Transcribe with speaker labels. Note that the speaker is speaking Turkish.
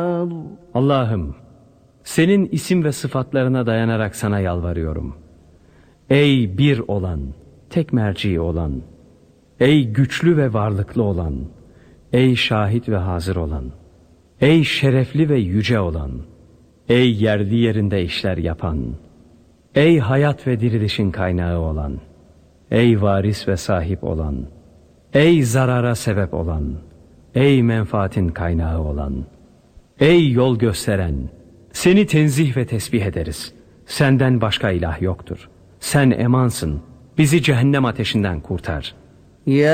Speaker 1: Allah'ım, senin isim ve sıfatlarına dayanarak sana yalvarıyorum. Ey bir olan, tek merci olan, ey güçlü ve varlıklı olan, ey şahit ve hazır olan, ey şerefli ve yüce olan, ey yerli yerinde işler yapan, ey hayat ve dirilişin kaynağı olan, ey varis ve sahip olan, ey zarara sebep olan, ey menfaatin kaynağı olan, ey yol gösteren, seni tenzih ve tesbih ederiz. Senden başka ilah yoktur. Sen emansın, bizi cehennem ateşinden kurtar.
Speaker 2: Ya